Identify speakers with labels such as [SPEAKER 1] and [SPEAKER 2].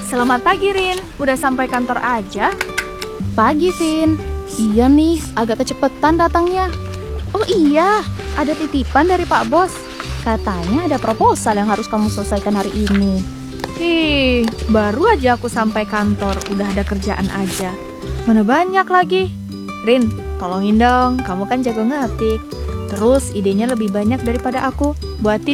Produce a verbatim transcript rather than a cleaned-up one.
[SPEAKER 1] Selamat pagi, Rin. Udah sampai kantor aja?
[SPEAKER 2] Pagi, Vin. Iya nih, agak kecepetan datangnya. Oh iya, ada titipan dari Pak Bos. Katanya ada proposal yang harus kamu selesaikan hari ini.
[SPEAKER 1] Ih, baru aja aku sampai kantor, udah ada kerjaan aja. Mana banyak lagi. Rin, tolongin dong, kamu kan jago ngetik. Terus idenya lebih banyak daripada aku. Buatin